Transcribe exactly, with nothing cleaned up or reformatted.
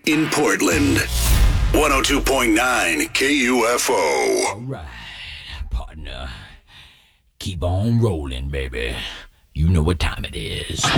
in Portland. one oh two point nine K U F O. All right, partner. Keep on rolling, baby. You know what time it is.